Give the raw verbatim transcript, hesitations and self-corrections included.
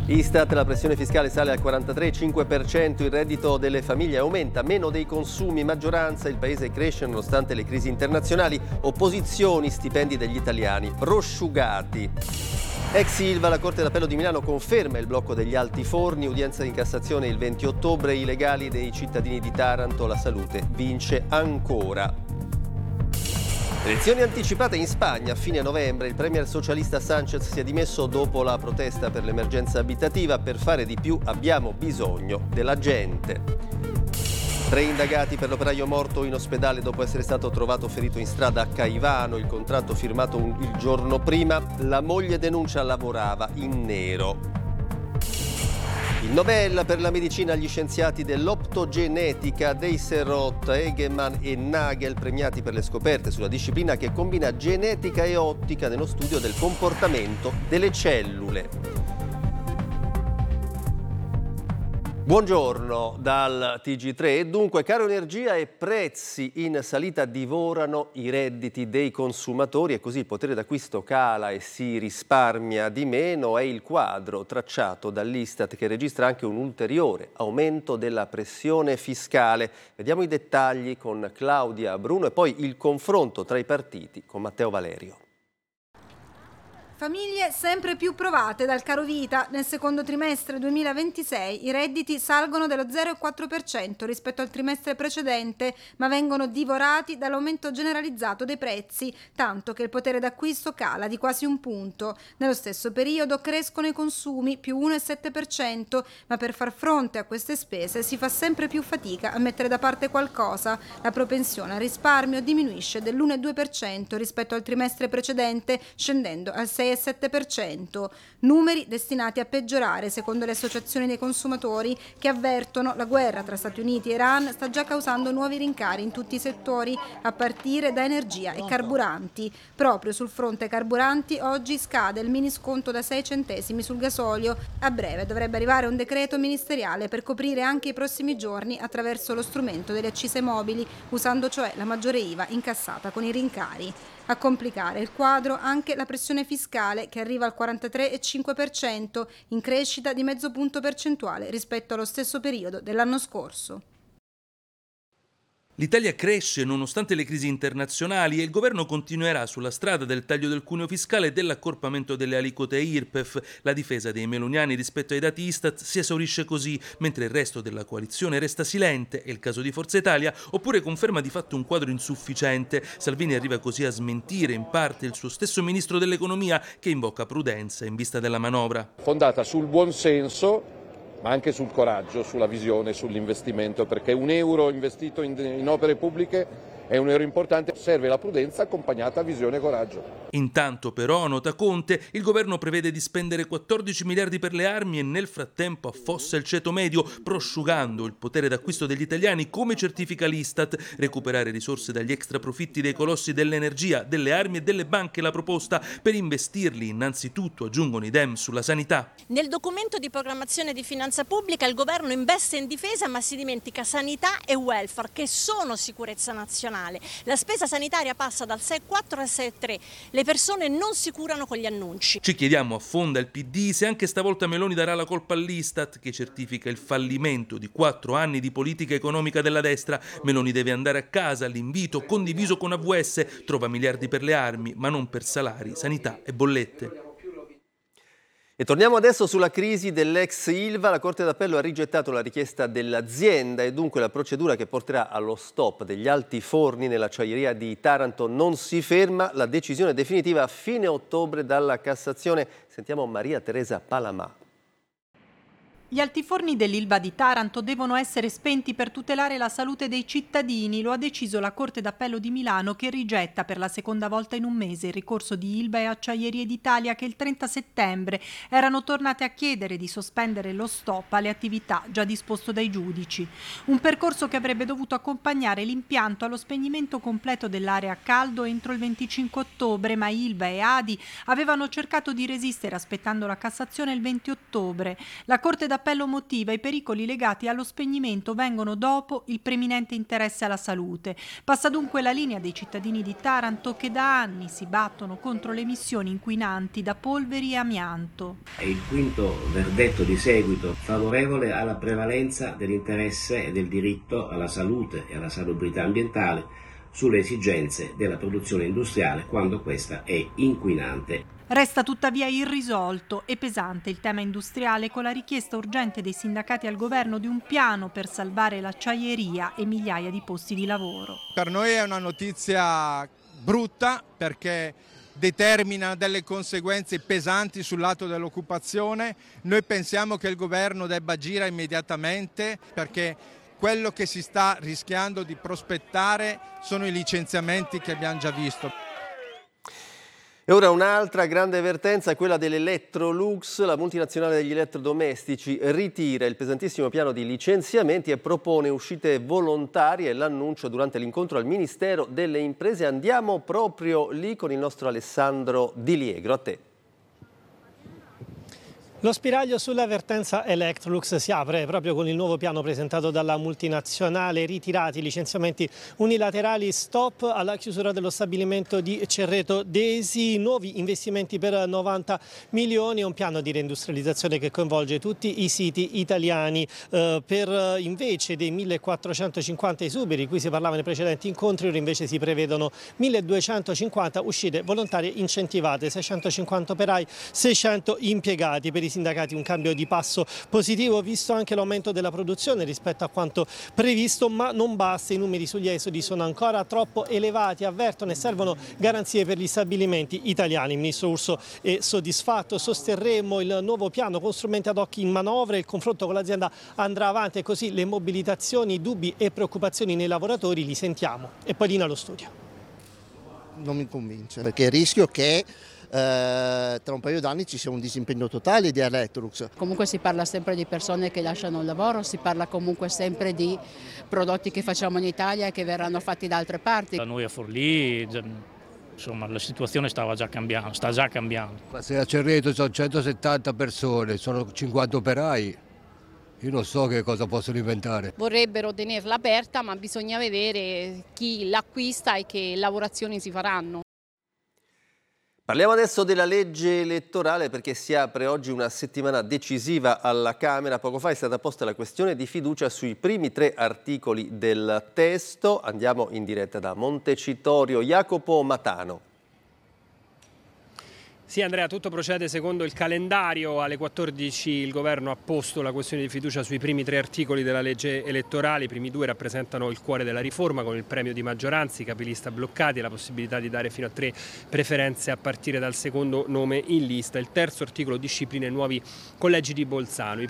Istat, la pressione fiscale sale al quarantatré virgola cinque per cento, il reddito delle famiglie aumenta, meno dei consumi, maggioranza, il paese cresce nonostante le crisi internazionali, opposizioni, stipendi degli italiani prosciugati. Ex Ilva, la Corte d'Appello di Milano conferma il blocco degli altiforni, udienza in Cassazione il venti ottobre, i legali dei cittadini di Taranto, la salute vince ancora. Elezioni anticipate in Spagna a fine novembre, il premier socialista Sánchez si è dimesso dopo la protesta per l'emergenza abitativa. Per fare di più abbiamo bisogno della gente. Tre indagati per l'operaio morto in ospedale dopo essere stato trovato ferito in strada a Caivano, il contratto firmato un, il giorno prima, la moglie denuncia lavorava in nero. Il Nobel per la medicina agli scienziati dell'optogenetica Deisserot, Egeman e Nagel, premiati per le scoperte sulla disciplina che combina genetica e ottica nello studio del comportamento delle cellule. Buongiorno dal T G tre. E dunque, caro energia e prezzi in salita divorano i redditi dei consumatori e così il potere d'acquisto cala e si risparmia di meno. È il quadro tracciato dall'Istat che registra anche un ulteriore aumento della pressione fiscale. Vediamo i dettagli con Claudia Bruno e poi il confronto tra i partiti con Matteo Valerio. Famiglie sempre più provate dal caro vita. Nel secondo trimestre duemilaventisei i redditi salgono dello zero virgola quattro per cento rispetto al trimestre precedente, ma vengono divorati dall'aumento generalizzato dei prezzi, tanto che il potere d'acquisto cala di quasi un punto. Nello stesso periodo crescono i consumi, più uno virgola sette per cento, ma per far fronte a queste spese si fa sempre più fatica a mettere da parte qualcosa. La propensione al risparmio diminuisce dell'uno virgola due per cento rispetto al trimestre precedente, scendendo al sei virgola sette per cento. Numeri destinati a peggiorare secondo le associazioni dei consumatori che avvertono la guerra tra Stati Uniti e Iran sta già causando nuovi rincari in tutti i settori, a partire da energia e carburanti. Proprio sul fronte carburanti oggi scade il mini sconto da sei centesimi sul gasolio. A breve dovrebbe arrivare un decreto ministeriale per coprire anche i prossimi giorni attraverso lo strumento delle accise mobili, usando cioè la maggiore I V A incassata con i rincari. A complicare il quadro anche la pressione fiscale che arriva al quarantatré virgola cinque per cento, in crescita di mezzo punto percentuale rispetto allo stesso periodo dell'anno scorso. L'Italia cresce nonostante le crisi internazionali e il governo continuerà sulla strada del taglio del cuneo fiscale e dell'accorpamento delle aliquote I R P E F. La difesa dei meloniani rispetto ai dati Istat si esaurisce così, mentre il resto della coalizione resta silente, è il caso di Forza Italia, oppure conferma di fatto un quadro insufficiente. Salvini arriva così a smentire in parte il suo stesso ministro dell'economia che invoca prudenza in vista della manovra. Fondata sul buon senso, ma anche sul coraggio, sulla visione, sull'investimento, perché un euro investito in, in opere pubbliche è un euro importante, serve la prudenza accompagnata a visione e coraggio. Intanto però, nota Conte, il governo prevede di spendere quattordici miliardi per le armi e nel frattempo affossa il ceto medio, prosciugando il potere d'acquisto degli italiani, come certifica l'Istat. Recuperare risorse dagli extra profitti dei colossi dell'energia, delle armi e delle banche la proposta, per investirli innanzitutto, aggiungono i Dem, sulla sanità. Nel documento di programmazione di finanza pubblica il governo investe in difesa ma si dimentica sanità e welfare, che sono sicurezza nazionale. La spesa sanitaria passa dal sei virgola quattro al sei virgola tre. Le persone non si curano con gli annunci. Ci chiediamo, affonda il P D se anche stavolta Meloni darà la colpa all'Istat che certifica il fallimento di quattro anni di politica economica della destra. Meloni deve andare a casa, l'invito condiviso con A V S, trova miliardi per le armi ma non per salari, sanità e bollette. E torniamo adesso sulla crisi dell'ex Ilva. La Corte d'Appello ha rigettato la richiesta dell'azienda e dunque la procedura che porterà allo stop degli altiforni nell'acciaieria di Taranto non si ferma. La decisione definitiva a fine ottobre dalla Cassazione. Sentiamo Maria Teresa Palamà. Gli altiforni dell'Ilva di Taranto devono essere spenti per tutelare la salute dei cittadini, lo ha deciso la Corte d'Appello di Milano, che rigetta per la seconda volta in un mese il ricorso di Ilva e Acciaierie d'Italia che il trenta settembre erano tornate a chiedere di sospendere lo stop alle attività già disposto dai giudici. Un percorso che avrebbe dovuto accompagnare l'impianto allo spegnimento completo dell'area a caldo entro il venticinque ottobre, ma Ilva e Adi avevano cercato di resistere aspettando la Cassazione il venti ottobre. La Corte d'Appello d'appello motiva i pericoli legati allo spegnimento vengono dopo il preminente interesse alla salute. Passa dunque la linea dei cittadini di Taranto che da anni si battono contro le emissioni inquinanti da polveri e amianto. È il quinto verdetto di seguito favorevole alla prevalenza dell'interesse e del diritto alla salute e alla salubrità ambientale sulle esigenze della produzione industriale quando questa è inquinante. Resta tuttavia irrisolto e pesante il tema industriale, con la richiesta urgente dei sindacati al governo di un piano per salvare l'acciaieria e migliaia di posti di lavoro. Per noi è una notizia brutta perché determina delle conseguenze pesanti sul lato dell'occupazione. Noi pensiamo che il governo debba agire immediatamente perché quello che si sta rischiando di prospettare sono i licenziamenti che abbiamo già visto. E ora un'altra grande avvertenza è quella dell'Electrolux. La multinazionale degli elettrodomestici ritira il pesantissimo piano di licenziamenti e propone uscite volontarie. L'annuncio durante l'incontro al Ministero delle Imprese. Andiamo proprio lì con il nostro Alessandro Di Liegro. A te. Lo spiraglio sull'avvertenza Electrolux si apre proprio con il nuovo piano presentato dalla multinazionale. Ritirati i licenziamenti unilaterali, stop alla chiusura dello stabilimento di Cerreto Desi, nuovi investimenti per novanta milioni e un piano di reindustrializzazione che coinvolge tutti i siti italiani. Eh, per invece dei millequattrocentocinquanta esuberi di cui si parlava nei precedenti incontri, ora invece si prevedono milleduecentocinquanta uscite volontarie incentivate, seicentocinquanta operai, seicento impiegati. Per i sindacati un cambio di passo positivo, visto anche l'aumento della produzione rispetto a quanto previsto, ma non basta, i numeri sugli esodi sono ancora troppo elevati, avvertono e servono garanzie per gli stabilimenti italiani. Il ministro Urso è soddisfatto, sosterremo il nuovo piano con strumenti ad hoc in manovra, il confronto con l'azienda andrà avanti e così le mobilitazioni, dubbi e preoccupazioni nei lavoratori li sentiamo. E poi Dina allo studio. Non mi convince, perché il rischio che Eh, tra un paio d'anni ci sia un disimpegno totale di Electrolux. Comunque si parla sempre di persone che lasciano il lavoro, si parla comunque sempre di prodotti che facciamo in Italia e che verranno fatti da altre parti. Da noi a Forlì, insomma, la situazione stava già cambiando, sta già cambiando. Ma se a Cerreto sono centosettanta persone, sono cinquanta operai, io non so che cosa possono inventare. Vorrebbero tenerla aperta, ma bisogna vedere chi l'acquista e che lavorazioni si faranno. Parliamo adesso della legge elettorale perché si apre oggi una settimana decisiva alla Camera. Poco fa è stata posta la questione di fiducia sui primi tre articoli del testo. Andiamo in diretta da Montecitorio. Jacopo Matano. Sì Andrea, tutto procede secondo il calendario. Alle quattordici il governo ha posto la questione di fiducia sui primi tre articoli della legge elettorale. I primi due rappresentano il cuore della riforma, con il premio di maggioranza, i capilista bloccati e la possibilità di dare fino a tre preferenze a partire dal secondo nome in lista. Il terzo articolo disciplina i nuovi collegi di Bolzano.